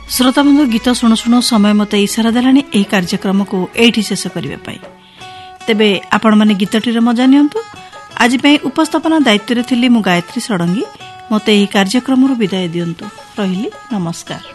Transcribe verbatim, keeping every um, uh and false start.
श्रोताबंधु गीत शुणु शुणु समय मत इशारा देलानी एही कार्यक्रम को एठी शेष करबा पई। तेबे आपण माने गीतटीर मजा नियंतु। आज पई उपस्थापना दायित्व रे थिली मु गायत्री षडंगी। मते एही कार्यक्रम रु विदाय दियंतु। रहिली नमस्कार।